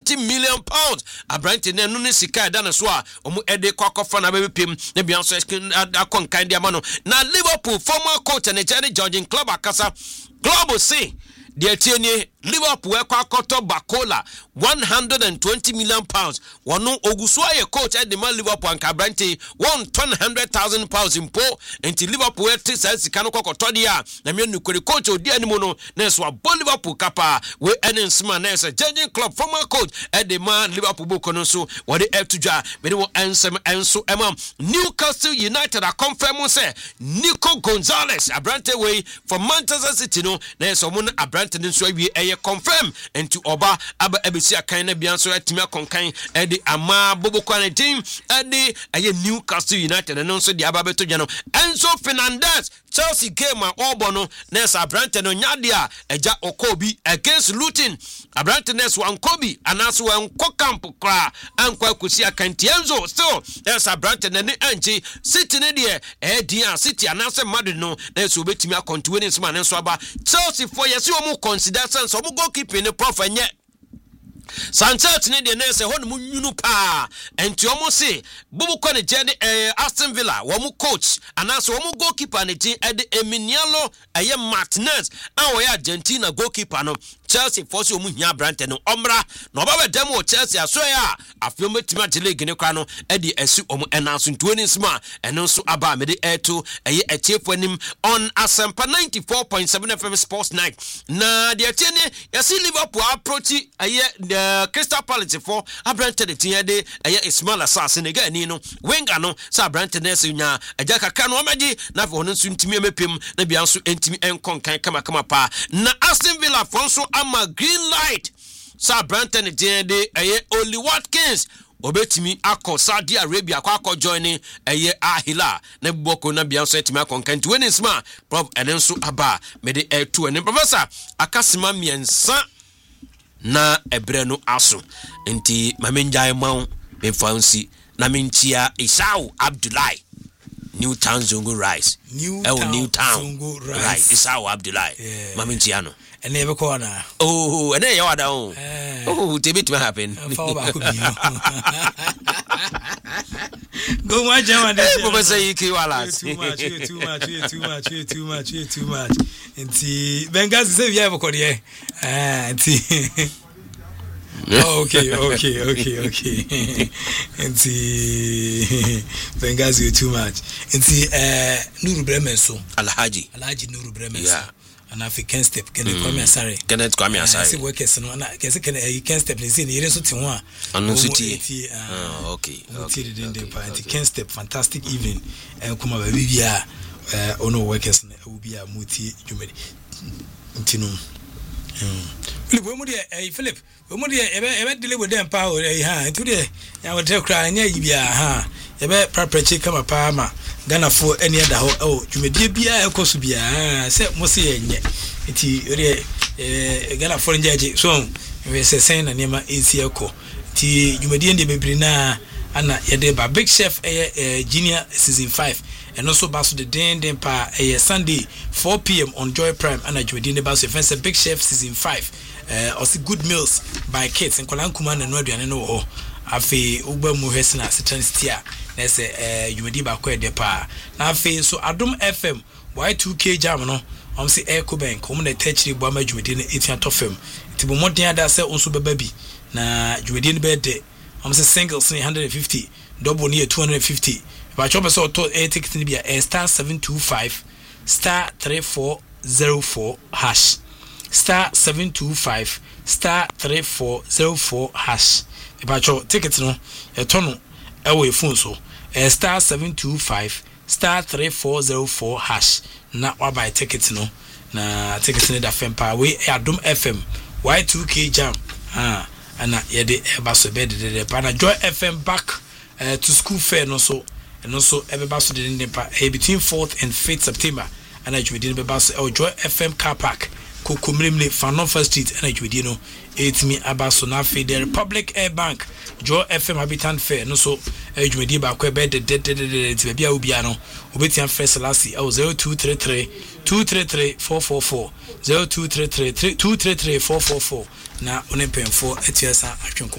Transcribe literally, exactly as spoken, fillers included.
twenty million pounds abrante ne no ne sika da na so a omu ede kwakofa na bebepem ne bia so akonkan dia ma no na Liverpool former coach and Jerry Georgian club akasa club say the tieni Liverpool ekwakoto Bakola one hundred twenty million pounds wonu oguso aye coach at the man Liverpool and Cabrante one hundred thousand pounds impo enti Liverpool eti sa sika no kokoto dia na me nukuri coach odi animu no na so abo Liverpool kapa we enensma na say Georgian club former coach at the man Liverpool bokono so wode etudwa me wo ensem enso ema Newcastle United a confirm say Nico Gonzalez abrante we for Manchester City no na so mo abrante nso awie confirm into oba aba ebesi akan na bia so atimi akonkan e de ama bobokwa na team e de aye Newcastle United no nso de aba beto no Enzo Fernandez Chelsea game a obo no nesa abrante no nyade a eja okobi against Luton abrante nesa wankobi anaso wanko camp kra ankwa kusi akan Enzo still nesa abrante ne anchi City ne de e dia City anaso Madrid no nesa obetimi akontuwe ne sima nso aba Chelsea for yesi omo consider sense omo goalkeeper ne prof enye Sanchez ne de nese ho no nyunu pa enti omo se bubukọ ne je de Aston Villa wo mu coach anaso wo mu goalkeeper ne tin e de Emiliano aye Martinez an wo ya Argentina goalkeeper no Chelsea force omu hia brante no omra no ba bedam wo Chelsea aso ya afio metima de league ne kwa no e de asu omu enaso ntweni sma eno so aba me de eto aye etiefo anim on Asempa ninety-four point seven F M Sports Night na de etiene yasi Liverpool approach aye the Crystal Palace for abrante de tin de aye Ismail Assassin ne ga ni no wenga no sa brante ne se nya aja kaka no maji na fo no nso ntimi emepem na bia nso entimi enkonkan kama kama pa na Aston Villa fonso ama green light sa brante ne tin de aye Oli Watkins obetimi akọ Saudi Arabia akọ akọ joining eye Ahila na boko na bia nso etimi akonkan ti weni sma prof enenso aba me de etu ene professor akasima miensa na ebre no aso enti mamenjai maw me fancy na mentia Isau Abdullahi Newtown Zongo Rice New oh Newtown Zongo Rice right Isau Abdullahi yeah. mamentia no ene be ko na oh ene ya wada oh eh. oh te bit me happen fa ba ko bi go ma jama de professor yiki wala too much too much too much too much too much enti Benghazi say we have ko de eh enti oh, okay okay okay okay enti Benghazi too much enti eh Nuru Bremen so Alhaji Alhaji Nuru Bremen yeah. An African step can mm. come asare Kenneth Kwame Asare see workers no na can say can you can step say you so tin ho anu city ah okay okay then the party can step fantastic evening and come ba bibia eh ono workers na will be a muti jumedi ntinu mm Philip we mu de eh Philip we mu de e be e be deliver dem pa o eh ha ntu de ya wo de kra nya yibia ha e be preparation kama pa ma Ghana for any other oh jumedi bia ekoso bia se mo se yenye enti ore eh Ghana for njaje so we se sen na nema esi eko ti jumedi ende bebiri na ana yede ba Big Chef eh junior season five and also basso the den den pa eh Sunday four p m on Joy Prime ana jumedi ne basso fence Big Chef season five eh also good meals by kids in Kwalankuma na no aduane no ho afi ugba mu hwesina setantia na se eh jumedi ba kwa de pa na afi so Adom F M Y two K jam no om se Eco Bank om na techri bo ma jumedi na etia tofem ti bo modern ada se onso beba bi na jumedi ne be de om se singles one hundred fifty double near two hundred fifty ba chop so to e ticket ni bia e star seven two five star three four zero four hash star seven two five star three four zero four hash e ba chop ticket no e tono e wo e phone so e star seven two five star three four zero four hash na wa buy ticket no na ticket ni da fempa we Adom F M Y two K jam ah ana yede e ba so be de de pa na Joy F M back uh, to school fair no so and also everybody so de pa e between fourth and fifth September ana jumedi be ba so Joy F M car park Kokomrimle Fanofa Street ana jumedi no etimi abaso na fe the Republic Air Bank Joy F M Habitant Fair no so jumedi ba ko be de de de de ti bia obia no obetian first last oh zero two three three two three three four four four zero two three three two three three four four four na onepen for etiasa atwenko